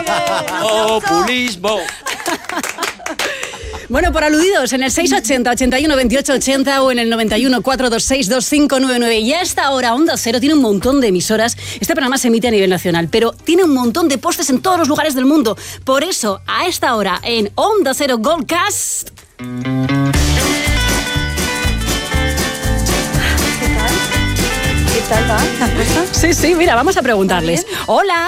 Populismo. Bueno, por aludidos, en el 680 81 28 80 o en el 91 426 2599. Y a esta hora Onda Cero tiene un montón de emisoras. Este programa se emite a nivel nacional, pero tiene un montón de postes en todos los lugares del mundo. Por eso, a esta hora, en Onda Cero Goldcast... ¿Qué tal va? ¿Te has puesto? Sí, mira, vamos a preguntarles. Hola.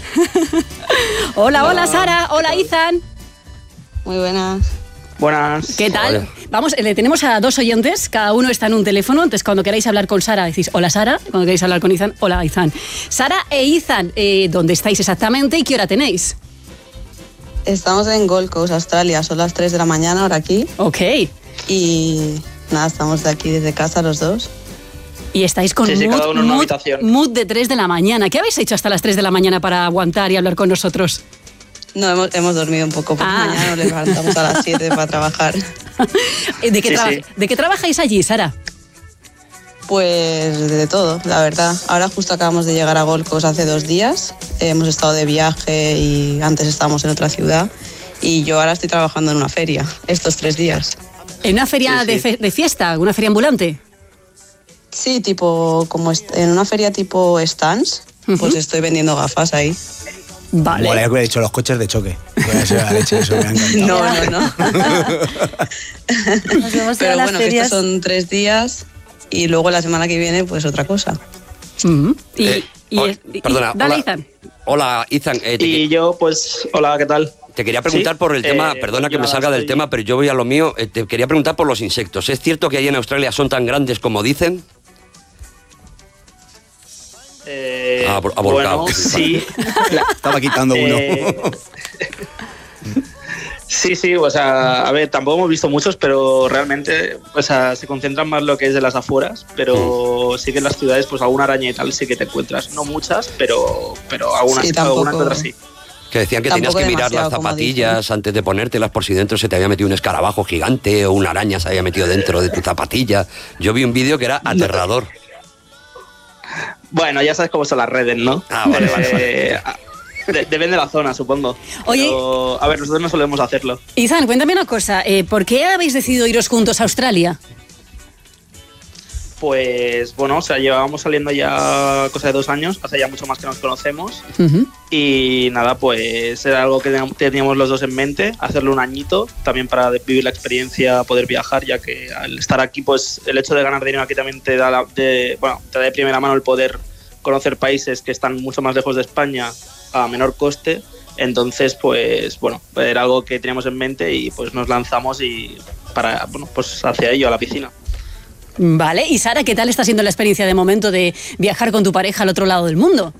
Hola, Sara. Hola, Izan. Muy buenas. Buenas. ¿Qué tal? Hola. Vamos, le tenemos a dos oyentes, cada uno está en un teléfono, entonces cuando queráis hablar con Sara decís hola Sara, cuando queráis hablar con Izan, hola Izan. Sara e Izan, ¿dónde estáis exactamente y qué hora tenéis? Estamos en Gold Coast, Australia. Son las 3 de la mañana ahora aquí. Ok. Y nada, estamos de aquí desde casa los dos. Y estáis con Sí, cada uno en una habitación. mood de 3 de la mañana. ¿Qué habéis hecho hasta las 3 de la mañana para aguantar y hablar con nosotros? No, hemos dormido un poco, porque mañana nos levantamos a las 7 para trabajar. ¿De qué trabajáis allí, Sara? Pues de todo, la verdad. Ahora justo acabamos de llegar a Gold Coast hace 2 días. Hemos estado de viaje y antes estábamos en otra ciudad. Y yo ahora estoy trabajando en una feria, estos 3 días. ¿En una feria de fiesta? ¿Una feria ambulante? Sí, tipo, como en una feria tipo stands, pues estoy vendiendo gafas ahí. Vale. Mola, que he dicho los coches de choque. Voy a ser la leche, eso me ha encantado. No. Nos vemos Pero a las bueno, que ferias. estos son 3 días y luego la semana que viene, pues otra cosa. Perdona, dale, hola. Izan. Hola, Izan. Y yo, pues, hola, ¿qué tal? Te quería preguntar ¿Sí? por el tema, perdona que yo me salga del estoy- tema, pero yo voy a lo mío. Te quería preguntar por los insectos. ¿Es cierto que allí en Australia son tan grandes como dicen? Ha volcado. Bueno, sí. Estaba quitando uno. Sí, o sea, a ver, tampoco hemos visto muchos, pero realmente, o sea, se concentran más lo que es de las afueras, pero sí que en las ciudades, pues alguna araña y tal sí que te encuentras. No muchas, pero algunas, Sí, tampoco. algunas que otras sí. Que decían que tenías Tampoco que mirar las demasiado, como zapatillas antes de ponértelas por si dentro se te había metido un escarabajo gigante o una araña se había metido dentro de tu zapatilla. Yo vi un vídeo que era aterrador. Bueno, ya sabes cómo son las redes, ¿no? Ah, vale. Depende de la zona, supongo. Oye. Pero, a ver, nosotros no solemos hacerlo. Izan, cuéntame una cosa. ¿Por qué habéis decidido iros juntos a Australia? Pues bueno, o sea, llevábamos saliendo ya cosa de 2 años, hace ya mucho más que nos conocemos. Y nada, pues era algo que teníamos los dos en mente, hacerlo un añito, también para vivir la experiencia, poder viajar, ya que al estar aquí, pues el hecho de ganar dinero aquí también te da te da de primera mano el poder conocer países que están mucho más lejos de España a menor coste. Entonces, pues bueno, era algo que teníamos en mente y pues nos lanzamos y pues hacia ello, a la piscina. Vale, y Sara, ¿qué tal está siendo la experiencia de momento de viajar con tu pareja al otro lado del mundo?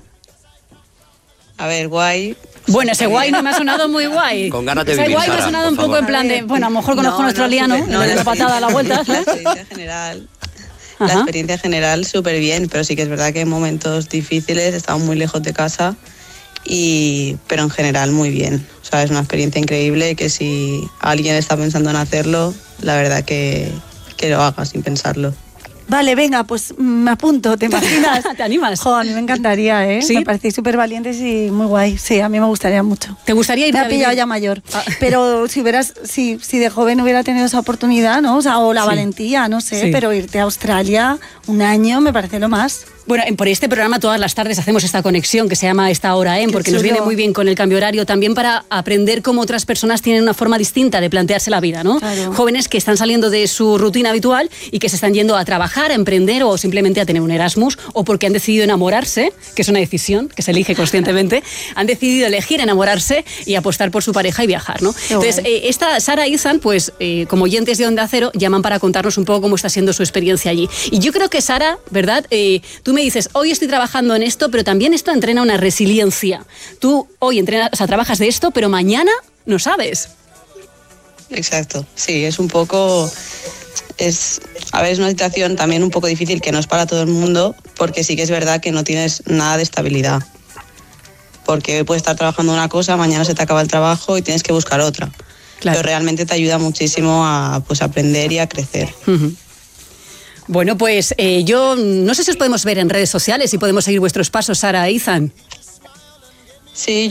A ver, guay. Bueno, ese guay no me ha sonado muy guay. Con ganas de ese vivir, guay me ha Sara, sonado por un poco favor. en plan de, bueno, a lo mejor conozco un australiano, súper- le doy una patada a la vuelta. La experiencia general. La Ajá. experiencia general súper bien, pero sí que es verdad que en momentos difíciles estamos muy lejos de casa, pero en general muy bien. O sea, es una experiencia increíble que si alguien está pensando en hacerlo, la verdad que lo haga sin pensarlo. Vale, venga, pues me apunto, ¿te imaginas? ¿Te animas? Jo, a mí me encantaría, ¿eh? ¿Sí? Me parecéis súper valientes y muy guay. Sí, a mí me gustaría mucho. ¿Te gustaría ir Me a ha pillado vivir? ya mayor. Pero si de joven hubiera tenido esa oportunidad, ¿no? O sea, o la Sí. valentía, no sé, Sí. pero irte a Australia un año me parece lo más. Bueno, por este programa todas las tardes hacemos esta conexión que se llama Esta Hora En, Qué porque nos chulo. viene muy bien con el cambio horario, también para aprender cómo otras personas tienen una forma distinta de plantearse la vida, ¿no? Claro. Jóvenes que están saliendo de su rutina habitual y que se están yendo a trabajar, a emprender o simplemente a tener un Erasmus, o porque han decidido enamorarse, que es una decisión que se elige conscientemente, han decidido elegir enamorarse y apostar por su pareja y viajar, ¿no? Qué Entonces, guay. esta Sara y Izan, pues como oyentes de Onda Cero, llaman para contarnos un poco cómo está siendo su experiencia allí. Y yo creo que Sara, ¿verdad? Tú me dices, hoy estoy trabajando en esto, pero también esto entrena una resiliencia. Tú hoy entrenas, o sea, trabajas de esto, pero mañana no sabes. Exacto, sí, es un poco... Es una situación también un poco difícil que no es para todo el mundo, porque sí que es verdad que no tienes nada de estabilidad. Porque hoy puedes estar trabajando una cosa, mañana se te acaba el trabajo y tienes que buscar otra. Claro. Pero realmente te ayuda muchísimo a pues, aprender y a crecer. Ujú. Bueno, pues yo no sé si os podemos ver en redes sociales y podemos seguir vuestros pasos, Sara e Izan. Sí,